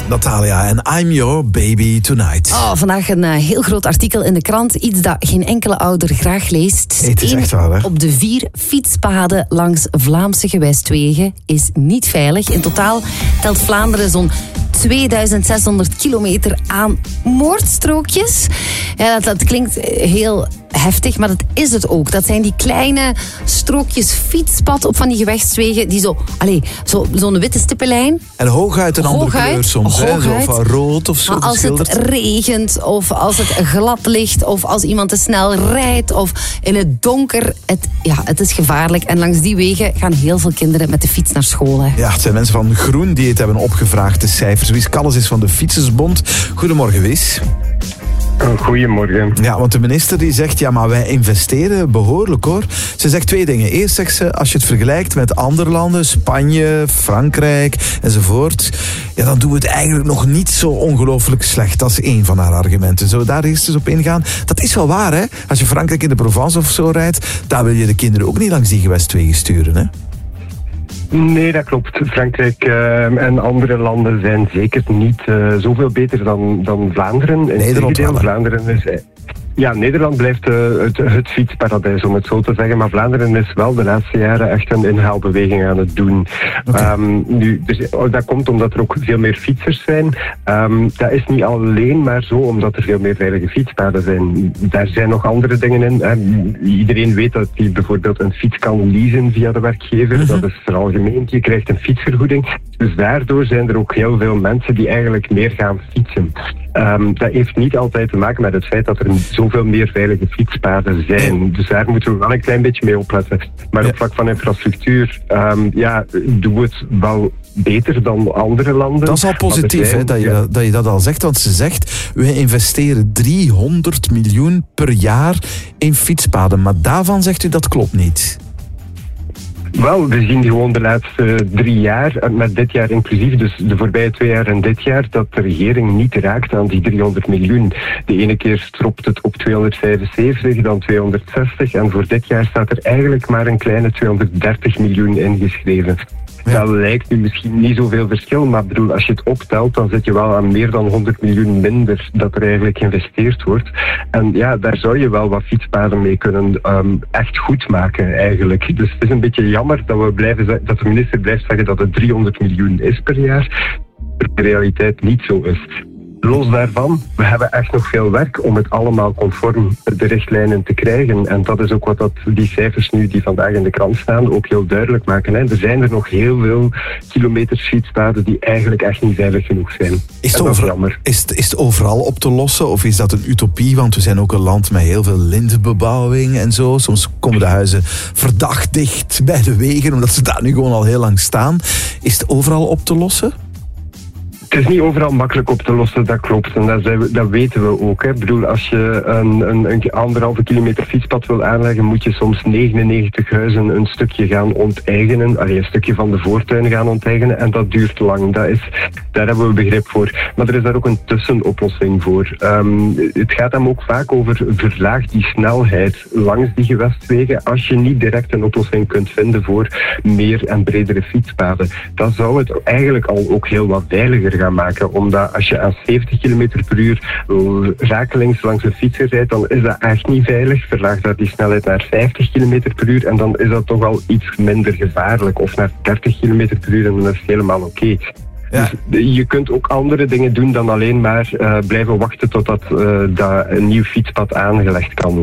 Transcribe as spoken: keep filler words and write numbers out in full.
Natalia en I'm Your Baby Tonight. Oh, vandaag een uh, heel groot artikel in de krant. Iets dat geen enkele ouder graag leest. Nee, het is echt waar, hè? Op de vier fietspaden langs Vlaamse gewestwegen is niet veilig. In totaal telt Vlaanderen zo'n tweeduizend zeshonderd kilometer aan moordstrookjes. Ja, dat, dat klinkt heel heftig, maar dat is het ook. Dat zijn die kleine strookjes fietspad op van die gewechtswegen die zo, allez, zo, zo'n witte stippenlijn. En hooguit een andere hooguit, kleur soms, hè? Zo van rood of zo. Maar als het regent, of als het glad ligt, of als iemand te snel rijdt, of in het donker, het, ja, het is gevaarlijk. En langs die wegen gaan heel veel kinderen met de fiets naar school. Hè. Ja, het zijn mensen van Groen die het hebben opgevraagd, de cijfers. Wies Kalles is van de Fietsersbond. Goedemorgen, Wies. Goedemorgen. Ja, want de minister die zegt, ja, maar wij investeren behoorlijk, hoor. Ze zegt twee dingen. Eerst zegt ze, als je het vergelijkt met andere landen, Spanje, Frankrijk enzovoort, ja, dan doen we het eigenlijk nog niet zo ongelooflijk slecht. Dat is één van haar argumenten. Zullen we daar eerst eens op ingaan? Dat is wel waar, hè? Als je Frankrijk in de Provence of zo rijdt, daar wil je de kinderen ook niet langs die gewestwegen sturen, hè? Nee, dat klopt. Frankrijk uh, en andere landen zijn zeker niet uh, zoveel beter dan, dan Vlaanderen. In Nederland wel, Vlaanderen is... Ja, Nederland blijft uh, het, het fietsparadijs, om het zo te zeggen. Maar Vlaanderen is wel de laatste jaren echt een inhaalbeweging aan het doen. Okay. Um, nu, dus, oh, dat komt omdat er ook veel meer fietsers zijn. Um, dat is niet alleen maar zo omdat er veel meer veilige fietspaden zijn. Daar zijn nog andere dingen in. Hè. Iedereen weet dat hij bijvoorbeeld een fiets kan leasen via de werkgever. Mm-hmm. Dat is veralgemeend. Je krijgt een fietsvergoeding. Dus daardoor zijn er ook heel veel mensen die eigenlijk meer gaan fietsen. Um, dat heeft niet altijd te maken met het feit dat er zoveel meer veilige fietspaden zijn. Dus daar moeten we wel een klein beetje mee opletten. Maar ja, op vlak van infrastructuur, um, ja, doen we het wel beter dan andere landen. Dat is al positief, zijn, hè, dat, je, ja. dat je dat al zegt. Want ze zegt, we investeren driehonderd miljoen per jaar in fietspaden. Maar daarvan zegt u, dat klopt niet. Wel, we zien gewoon de laatste drie jaar, met dit jaar inclusief, dus de voorbije twee jaar en dit jaar, dat de regering niet raakt aan die driehonderd miljoen. De ene keer stropt het op tweehonderdvijfenzeventig, dan tweehonderdzestig en voor dit jaar staat er eigenlijk maar een kleine tweehonderddertig miljoen ingeschreven. Ja. Dat lijkt nu misschien niet zoveel verschil, maar bedoel, als je het optelt, dan zit je wel aan meer dan honderd miljoen minder dat er eigenlijk geïnvesteerd wordt. En ja, daar zou je wel wat fietspaden mee kunnen um, echt goed maken eigenlijk. Dus het is een beetje jammer dat, we blijven, dat de minister blijft zeggen dat het driehonderd miljoen is per jaar, maar de realiteit niet zo is. Los daarvan, we hebben echt nog veel werk om het allemaal conform de richtlijnen te krijgen. En dat is ook wat dat, die cijfers nu die vandaag in de krant staan ook heel duidelijk maken. Hè. Er zijn er nog heel veel kilometers fietspaden die eigenlijk echt niet veilig genoeg zijn. Is het, over, is, het, is het overal op te lossen of is dat een utopie? Want we zijn ook een land met heel veel lintbebouwing en zo. Soms komen de huizen verdacht dicht bij de wegen, omdat ze daar nu gewoon al heel lang staan. Is het overal op te lossen? Het is niet overal makkelijk op te lossen, dat klopt. En dat, zijn, dat weten we ook. Hè. Ik bedoel, als je een, een, een anderhalve kilometer fietspad wil aanleggen, moet je soms negenennegentig huizen een stukje gaan onteigenen. Allee, een stukje van de voortuin gaan onteigenen. En dat duurt lang. Dat is, daar hebben we begrip voor. Maar er is daar ook een tussenoplossing voor. Um, het gaat hem ook vaak over verlaag die snelheid langs die gewestwegen. Als je niet direct een oplossing kunt vinden voor meer en bredere fietspaden, dan zou het eigenlijk al ook heel wat veiliger gaan maken, omdat als je aan zeventig kilometer per uur rakelings langs een fietser rijdt, dan is dat echt niet veilig. Verlaag daar die snelheid naar vijftig kilometer per uur en dan is dat toch al iets minder gevaarlijk. Of naar dertig kilometer per uur en dan is het helemaal oké. Okay. Ja. Dus je kunt ook andere dingen doen dan alleen maar uh, blijven wachten totdat uh, dat een nieuw fietspad aangelegd kan worden.